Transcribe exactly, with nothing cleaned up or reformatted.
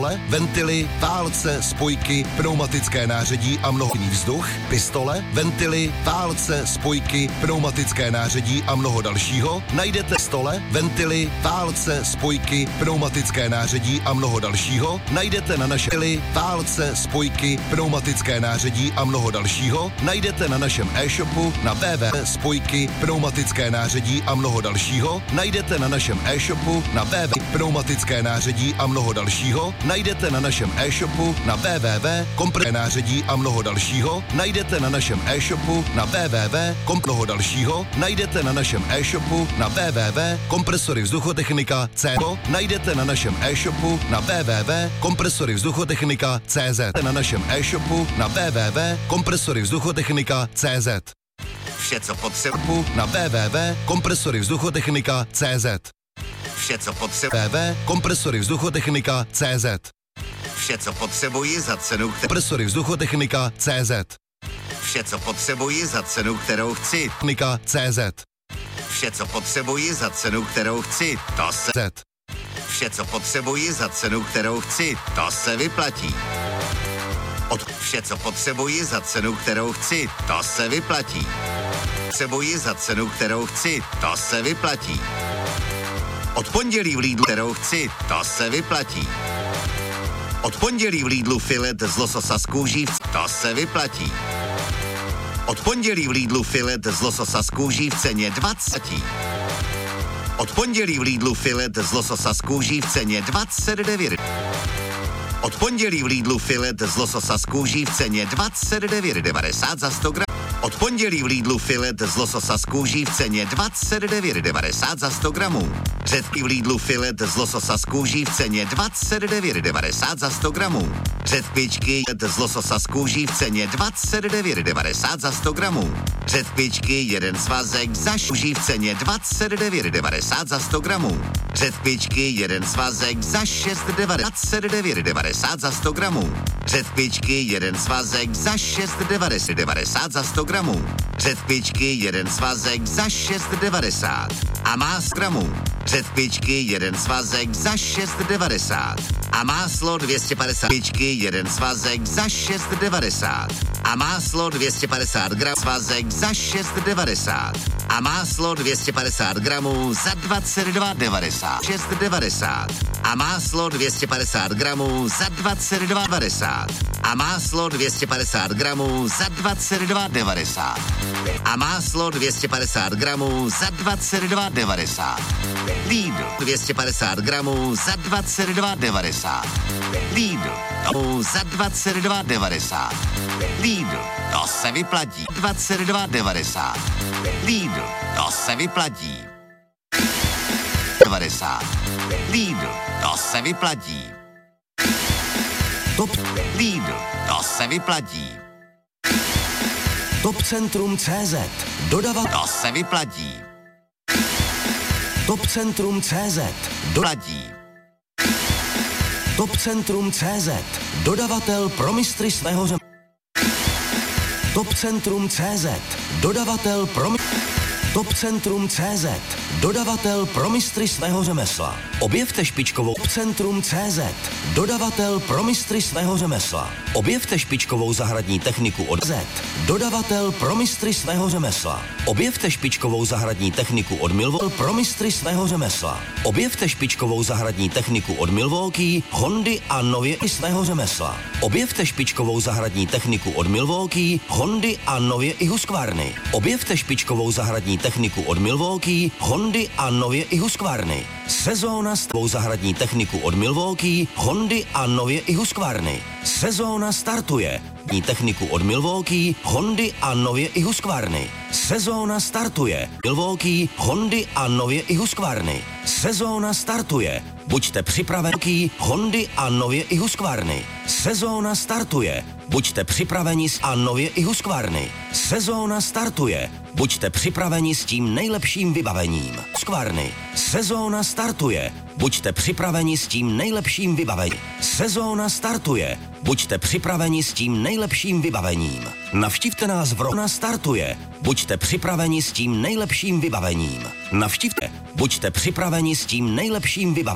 ventily, válce, spojky, pneumatické nářadí a mnoho vzduch, pistole, ventily, válce, spojky, pneumatické nářadí a mnoho dalšího najdete stole, ventily, válce, spojky, pneumatické nářadí a mnoho dalšího najdete na našem válce, spojky, pneumatické nářadí a mnoho dalšího najdete na našem e-shopu na www spojky, pneumatické nářadí a mnoho dalšího najdete na našem e-shopu na www pneumatické nářadí a mnoho dalšího najdete na našem e-shopu na www kompresové nářadí a mnoho dalšího najdete na našem e-shopu na www kom mnoho dalšího najdete na našem e-shopu na www kompresory vzduchotechnika C najdete na našem e-shopu na www kompresory vzduchotechnika C Z na našem e-shopu na www kompresory vzduchotechnika C Z vše co potřebuji na www kompresory vzduchotechnika C Z vše co potřebuji www kompresory vzduchotechnika C Z vše co potřebuji za cenu kompresory vzduchotechnika C Z vše co potřebuji za cenu kterou chci technika C Z vše co potřebuji za cenu kterou chci to se Z vše co potřebuji za cenu kterou chci to se vyplatí od vše co potřebuji za cenu kterou chci to se vyplatí potřebuji za cenu kterou chci to se vyplatí od pondělí v Lidlu kterou chci to se vyplatí od pondělí v Lidlu filet z lososa z kůží to se vyplatí od pondělí v Lidlu filet z lososa z kůží v ceně dvacet od pondělí v Lidlu filet z lososa z kůží v ceně dvacet devět od pondělí v Lidlu filet z lososa z kůží v ceně dvacet devět devadesát za sto gramů. Od pondělí v Lidlu filet z lososa z kůží v ceně dvacet devět devadesát za sto gramů. Řezky v Lidlu filet z lososa z kůží v ceně dvacet devět devadesát za sto gramů. Řezpičky z lososa z kůží v ceně dvacet devět devadesát za sto gramů. Řezpičky jeden svazek za kůží v ceně dvacet devět devadesát za sto gramů. Řezpičky jeden svazek za šest dvacet devět devadesát za sto gramů. Řezpičky jeden svazek za šest devadesát za sto gramů. Řezpičky jeden svazek za šest devadesát a má sto gramů. Řezpičky jeden svazek za šest devadesát a máslo dvě stě padesát. Řezpičky jeden svazek za šest devadesát a máslo dvě stě padesát gramů. Svazek za šest devadesát a máslo dvě stě padesát gramů za dvacet dva devadesát. šest devadesát a máslo dvě stě padesát gramů za dvacet dva devadesát a máslo dvě stě padesát gramů za dvacet dva devadesát a máslo dvě stě padesát gramů za dvacet dva devadesát. Lidl dvě stě padesát gramů za dvacet dva devadesát. Lidl to za dvacet dva devadesát. Lidl to se vyplatí dvacet dva devadesát. Lidl to se vyplatí devadesát. Lidl to se vyplatí. Top Lidl to se vyplatí. Top Centrum C Z dodava to se vyplatí. Top Centrum C Z doladí. Top Centrum C Z dodavatel pro mistry svého řemesla. Top Centrum C Z dodavatel pro Top Centrum C Z dodavatel pro mistry svého řemesla. Objevte špičkovou Top Centrum C Z dodavatel pro mistry svého řemesla. Objevte špičkovou zahradní techniku od Z dodavatel pro mistry svého řemesla. Objevte špičkovou zahradní techniku od Milwaukee pro mistry svého řemesla. Objevte špičkovou zahradní techniku od Milwaukee, Hondy a nově i svého řemesla. Objevte špičkovou zahradní techniku od Milwaukee, Hondy a nově i Husqvarny. Objevte špičkovou zahradní techniku od Milwaukee, Hondy a nově i Husqvarny. Sezóna s tvou zahradní techniku od Milwaukee, Hondy a nově i Husqvarny. Sezóna startuje. Techniku od Milwaukee, Hondy a nově i Husqvarny. Sezóna startuje. Milwaukee, Hondy a nově i Husqvarny. Sezóna startuje. Buďte připraveni. Hondy a nově i Husqvarny. Sezóna startuje. Buďte připraveni a nově i Husqvarny. Sezóna startuje. Buďte připraveni s tím nejlepším vybavením. Husqvarny. Sezóna startuje. Buďte připraveni s tím nejlepším vybavením. Sezóna startuje. Buďte připraveni s tím nejlepším vybavením. Navštivte nás v Rona startuje. Buďte připraveni s tím nejlepším vybavením. Navštivte. Buďte připraveni s tím nejlepším vybavením.